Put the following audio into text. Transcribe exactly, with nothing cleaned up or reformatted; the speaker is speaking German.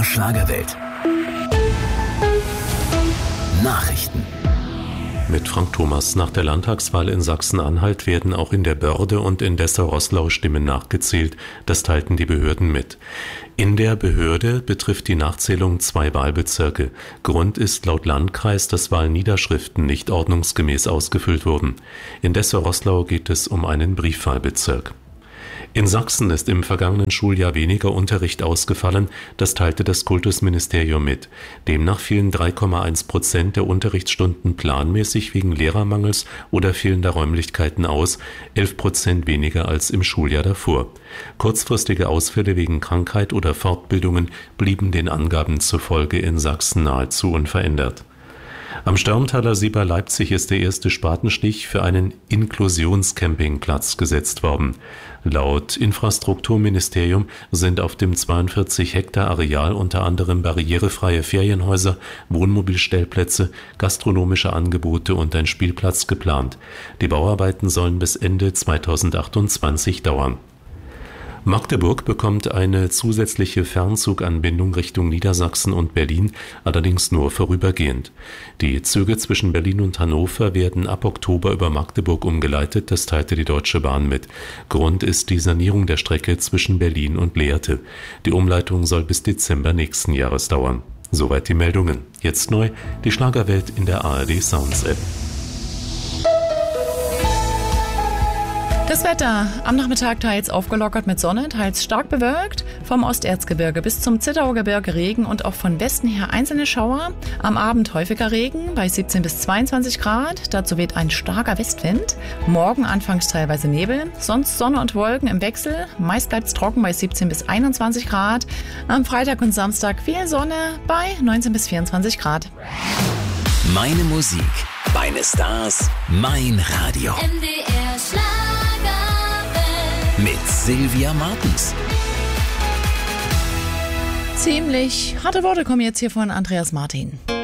der Schlagerwelt. Nachrichten. Mit Frank Thomas. Nach der Landtagswahl in Sachsen-Anhalt werden auch in der Börde und in Dessau-Roßlau Stimmen nachgezählt. Das teilten die Behörden mit. In der Behörde betrifft die Nachzählung zwei Wahlbezirke. Grund ist laut Landkreis, dass Wahlniederschriften nicht ordnungsgemäß ausgefüllt wurden. In Dessau-Roßlau geht es um einen Briefwahlbezirk. In Sachsen ist im vergangenen Schuljahr weniger Unterricht ausgefallen, das teilte das Kultusministerium mit. Demnach fielen drei Komma eins Prozent der Unterrichtsstunden planmäßig wegen Lehrermangels oder fehlender Räumlichkeiten aus, elf Prozent weniger als im Schuljahr davor. Kurzfristige Ausfälle wegen Krankheit oder Fortbildungen blieben den Angaben zufolge in Sachsen nahezu unverändert. Am Störmtaler See bei Leipzig ist der erste Spatenstich für einen Inklusionscampingplatz gesetzt worden. Laut Infrastrukturministerium sind auf dem zweiundvierzig Hektar Areal unter anderem barrierefreie Ferienhäuser, Wohnmobilstellplätze, gastronomische Angebote und ein Spielplatz geplant. Die Bauarbeiten sollen bis Ende zweitausendachtundzwanzig dauern. Magdeburg bekommt eine zusätzliche Fernzuganbindung Richtung Niedersachsen und Berlin, allerdings nur vorübergehend. Die Züge zwischen Berlin und Hannover werden ab Oktober über Magdeburg umgeleitet, das teilte die Deutsche Bahn mit. Grund ist die Sanierung der Strecke zwischen Berlin und Lehrte. Die Umleitung soll bis Dezember nächsten Jahres dauern. Soweit die Meldungen. Jetzt neu, die Schlagerwelt in der A R D Sounds App. Das Wetter am Nachmittag teils aufgelockert mit Sonne, teils stark bewölkt. Vom Osterzgebirge bis zum Zittauer Gebirge Regen und auch von Westen her einzelne Schauer. Am Abend häufiger Regen bei siebzehn bis zweiundzwanzig Grad. Dazu weht ein starker Westwind. Morgen anfangs teilweise Nebel. Sonst Sonne und Wolken im Wechsel. Meist bleibt es trocken bei siebzehn bis einundzwanzig Grad. Am Freitag und Samstag viel Sonne bei neunzehn bis vierundzwanzig Grad. Meine Musik, meine Stars, mein Radio. M D R Schlagerwelt. Mit Sylvia Martens. Ziemlich harte Worte kommen jetzt hier von Andreas Martin.